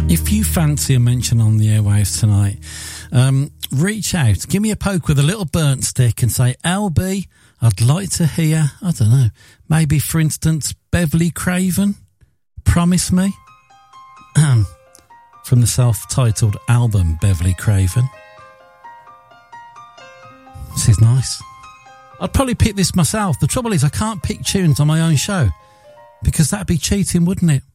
If you fancy a mention on the airwaves tonight, reach out, give me a poke with a little burnt stick and say, LB, I'd like to hear, I don't know, maybe, for instance, Beverly Craven, Promise Me, from the self-titled album Beverly Craven. This is nice. I'd probably pick this myself. The trouble is I can't pick tunes on my own show because that'd be cheating, wouldn't it?